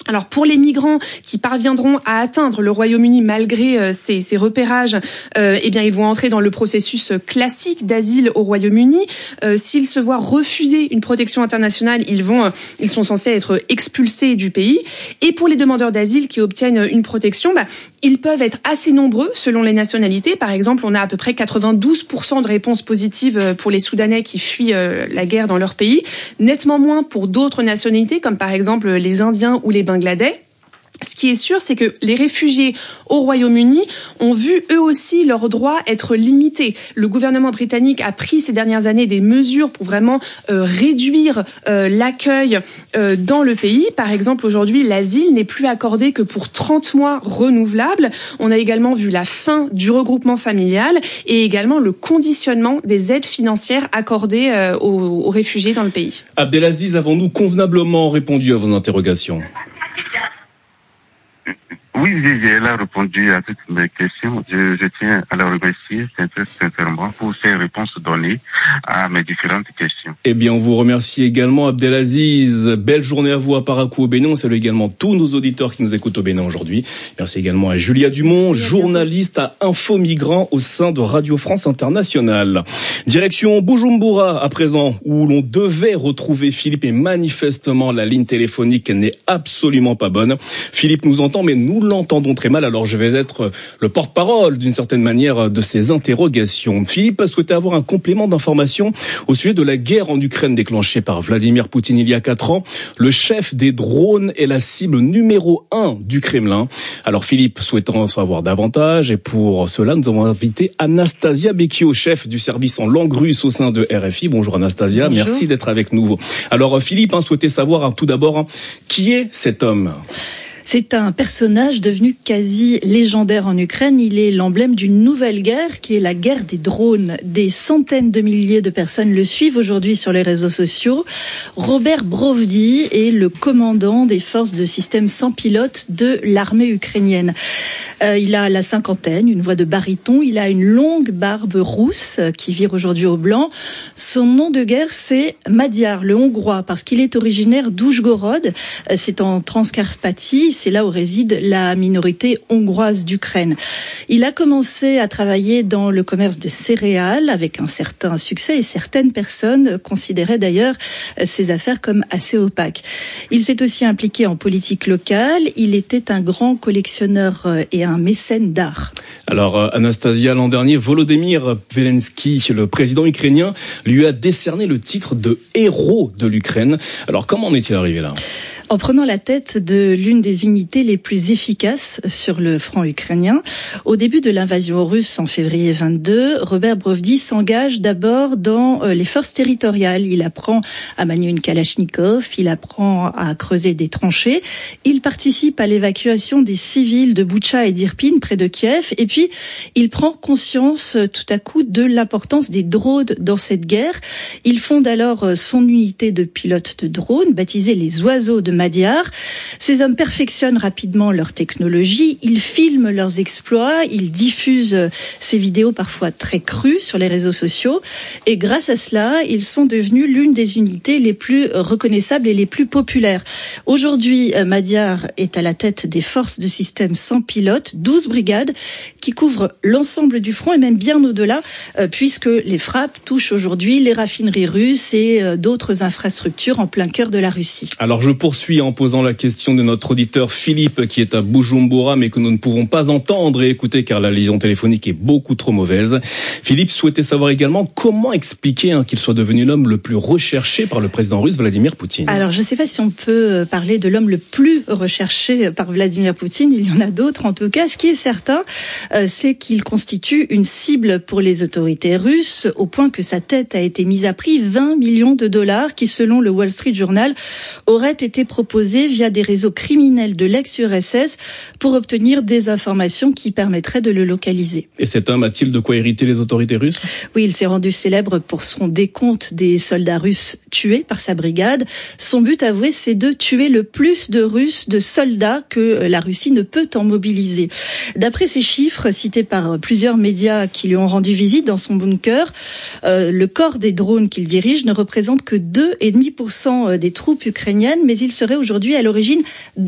Alors pour les migrants qui parviendront à atteindre le Royaume-Uni malgré ces repérages, eh bien ils vont entrer dans le processus classique d'asile au Royaume-Uni. S'ils se voient refuser une protection internationale, ils sont censés être expulsés du pays. Et pour les demandeurs d'asile qui obtiennent une protection, ils peuvent être assez nombreux selon les nationalités. Par exemple, on a à peu près 92% de réponses positives pour les Soudanais qui fuient la guerre dans leur pays, nettement moins pour d'autres nationalités comme par exemple les Indiens ou les Bangladais. Ce qui est sûr, c'est que les réfugiés au Royaume-Uni ont vu eux aussi leurs droits être limités. Le gouvernement britannique a pris ces dernières années des mesures pour vraiment réduire l'accueil dans le pays. Par exemple, aujourd'hui, l'asile n'est plus accordé que pour 30 mois renouvelables. On a également vu la fin du regroupement familial et également le conditionnement des aides financières accordées aux réfugiés dans le pays. Abdelaziz, avons-nous convenablement répondu à vos interrogations ? Oui, elle a répondu à toutes mes questions. Je tiens à la remercier très sincèrement pour ses réponses données à mes différentes questions. Eh bien, on vous remercie également, Abdelaziz. Belle journée à vous à Parakou au Bénin. On salue également tous nos auditeurs qui nous écoutent au Bénin aujourd'hui. Merci également à Julia Dumont, journaliste à Info Migrants au sein de Radio France Internationale. Direction Bujumbura à présent, où l'on devait retrouver Philippe et manifestement la ligne téléphonique n'est absolument pas bonne. Philippe nous entend, mais nous l'entendons très mal, alors je vais être le porte-parole d'une certaine manière de ces interrogations. Philippe a souhaité avoir un complément d'information au sujet de la guerre en Ukraine déclenchée par Vladimir Poutine il y a 4 ans. Le chef des drones est la cible numéro 1 du Kremlin. Alors Philippe souhaitant en savoir davantage, et pour cela nous avons invité Anastasia Becchio, chef du service en langue russe au sein de RFI. Bonjour Anastasia, bonjour. Merci d'être avec nous. Alors Philippe souhaitait savoir tout d'abord qui est cet homme. C'est un personnage devenu quasi légendaire en Ukraine. Il est l'emblème d'une nouvelle guerre qui est la guerre des drones. Des centaines de milliers de personnes le suivent aujourd'hui sur les réseaux sociaux. Robert Brovdi est le commandant des forces de système sans pilote de l'armée ukrainienne. Il a la cinquantaine, une voix de baryton. Il a une longue barbe rousse qui vire aujourd'hui au blanc. Son nom de guerre, c'est Madiar, le hongrois, parce qu'il est originaire d'Oujgorod. C'est en Transcarpathie. C'est là où réside la minorité hongroise d'Ukraine. Il a commencé à travailler dans le commerce de céréales avec un certain succès et certaines personnes considéraient d'ailleurs ses affaires comme assez opaques. Il s'est aussi impliqué en politique locale. Il était un grand collectionneur et un mécène d'art. Alors Anastasia, l'an dernier, Volodymyr Zelensky, le président ukrainien, lui a décerné le titre de héros de l'Ukraine. Alors comment en est-il arrivé là ? En prenant la tête de l'une des unités les plus efficaces sur le front ukrainien. Au début de l'invasion russe en février 22, Robert Brovdi s'engage d'abord dans les forces territoriales. Il apprend à manier une kalachnikov, il apprend à creuser des tranchées. Il participe à l'évacuation des civils de Boutcha et d'Irpin, près de Kiev. Et puis, il prend conscience tout à coup de l'importance des drones dans cette guerre. Il fonde alors son unité de pilotes de drones, baptisée les oiseaux de Madiar. Ces hommes perfectionnent rapidement leur technologie, ils filment leurs exploits, ils diffusent ces vidéos parfois très crues sur les réseaux sociaux et grâce à cela, ils sont devenus l'une des unités les plus reconnaissables et les plus populaires. Aujourd'hui, Madiar est à la tête des forces de système sans pilote, 12 brigades qui couvrent l'ensemble du front et même bien au-delà, puisque les frappes touchent aujourd'hui les raffineries russes et d'autres infrastructures en plein cœur de la Russie. Alors je poursuis en posant la question de notre auditeur Philippe qui est à Bujumbura mais que nous ne pouvons pas entendre et écouter car la liaison téléphonique est beaucoup trop mauvaise. Philippe souhaitait savoir également comment expliquer qu'il soit devenu l'homme le plus recherché par le président russe Vladimir Poutine. Alors je ne sais pas si on peut parler de l'homme le plus recherché par Vladimir Poutine, il y en a d'autres en tout cas. Ce qui est certain, c'est qu'il constitue une cible pour les autorités russes au point que sa tête a été mise à prix 20 millions de dollars qui selon le Wall Street Journal auraient été proposés via des réseaux criminels de l'ex-URSS pour obtenir des informations qui permettraient de le localiser. Et cet homme a-t-il de quoi irriter les autorités russes ? Oui, il s'est rendu célèbre pour son décompte des soldats russes tués par sa brigade. Son but avoué, c'est de tuer le plus de Russes, de soldats que la Russie ne peut en mobiliser. D'après ces chiffres cités par plusieurs médias qui lui ont rendu visite dans son bunker, le corps des drones qu'il dirige ne représente que 2,5% des troupes ukrainiennes, mais il serait aujourd'hui à l'origine